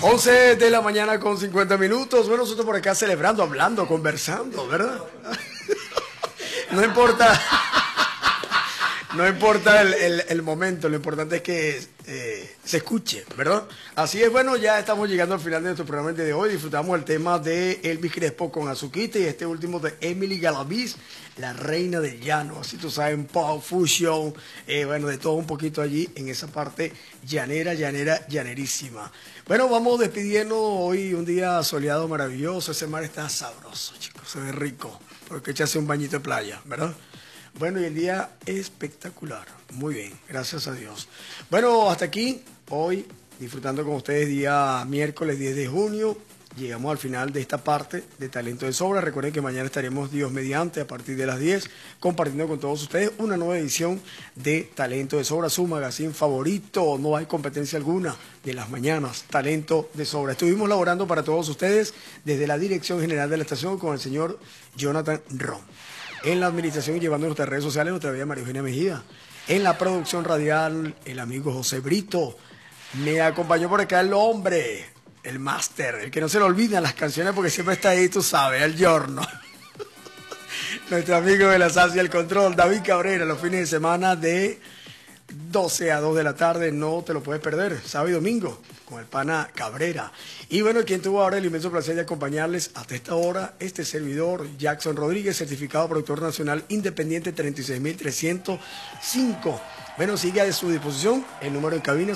11 de la mañana con 50 minutos. Bueno, nosotros por acá celebrando, hablando, conversando, ¿verdad? No importa. No importa el momento, lo importante es que se escuche, ¿verdad? Así es, bueno, ya estamos llegando al final de nuestro programa de hoy. Disfrutamos el tema de Elvis Crespo con Azuquita y este último de Emily Galaviz, la reina del llano. Así tú sabes, pop, fusion, bueno, de todo un poquito allí en esa parte llanera, llanerísima. Bueno, vamos despidiendo hoy, un día soleado maravilloso. Ese mar está sabroso, chicos, se ve rico, porque echarse un bañito de playa, ¿verdad? Bueno, y el día espectacular. Muy bien, gracias a Dios. Bueno, hasta aquí, hoy, disfrutando con ustedes día miércoles 10 de junio. Llegamos al final de esta parte de Talento de Sobra. Recuerden que mañana estaremos Dios mediante a partir de las 10 compartiendo con todos ustedes una nueva edición de Talento de Sobra, su magazine favorito. No hay competencia alguna de las mañanas. Talento de Sobra. Estuvimos laborando para todos ustedes desde la Dirección General de la Estación con el señor Jonathan Ron. En la administración y llevando nuestras redes sociales, nuestra bella María Eugenia Mejía. En la producción radial, el amigo José Brito. Me acompañó por acá el hombre, el máster, el que no se le olvidan las canciones porque siempre está ahí, tú sabes, el giorno. Nuestro amigo de la salsa y el control, David Cabrera, los fines de semana de 12 a 2 de la tarde, no te lo puedes perder, sábado y domingo, con el pana Cabrera. Y bueno, quien tuvo ahora el inmenso placer de acompañarles hasta esta hora, este servidor, Jackson Rodríguez, certificado productor nacional independiente 36.305. Bueno, sigue a su disposición el número en cabina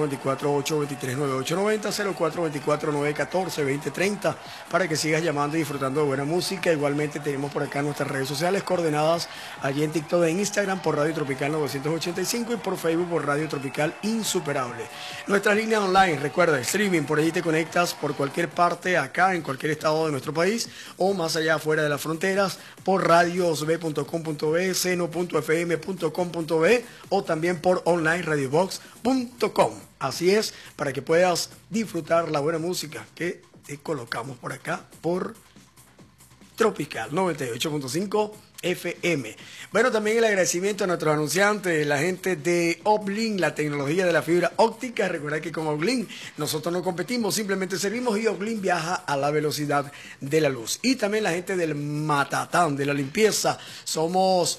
0424-823-9890, 0424-914-2030, para que sigas llamando y disfrutando de buena música. Igualmente tenemos por acá nuestras redes sociales coordenadas allí en TikTok e Instagram por Radio Tropical 985 y por Facebook por Radio Tropical Insuperable. Nuestras líneas online, recuerda, streaming, por allí te conectas por cualquier parte, acá en cualquier estado de nuestro país o más allá afuera de las fronteras, por radiosb.com.be, seno.fm.com.be o también por onlineradiobox.com. Así es, para que puedas disfrutar la buena música que te colocamos por acá por Tropical 98.5 FM. Bueno, también el agradecimiento a nuestros anunciantes, la gente de Uplink, la tecnología de la fibra óptica. Recuerda que con Uplink nosotros no competimos, simplemente servimos y Uplink viaja a la velocidad de la luz. Y también la gente del Matatán, de la limpieza. Somos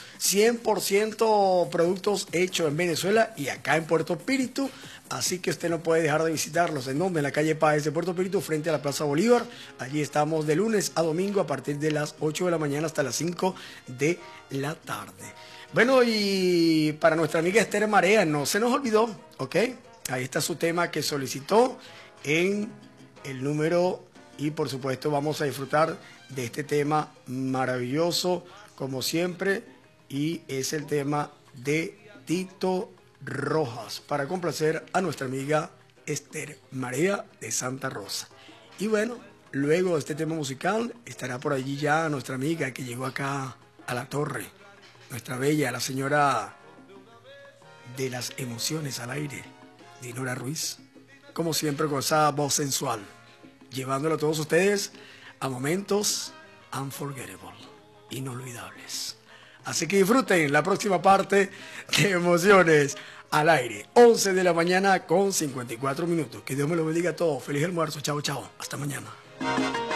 100% productos hechos en Venezuela y acá en Puerto Píritu. Así que usted no puede dejar de visitarlos. ¿En dónde? En la calle Páez de Puerto Píritu, frente a la Plaza Bolívar. Allí estamos de lunes a domingo a partir de las 8 de la mañana hasta las 5 de la tarde. Bueno, y para nuestra amiga Esther Marea, no se nos olvidó, ¿ok? Ahí está su tema que solicitó en el número y por supuesto vamos a disfrutar de este tema maravilloso, como siempre, y es el tema de Tito Rojas, para complacer a nuestra amiga Esther Marea de Santa Rosa. Y bueno, luego de este tema musical estará por allí ya nuestra amiga que llegó acá a la torre, nuestra bella, la señora de las emociones al aire, Dinora Ruiz, como siempre con esa voz sensual, llevándolo a todos ustedes a momentos unforgettable, inolvidables. Así que disfruten la próxima parte de Emociones al Aire. 11 de la mañana con 54 minutos. Que Dios me lo bendiga a todos. Feliz almuerzo. Chao, chao. Hasta mañana.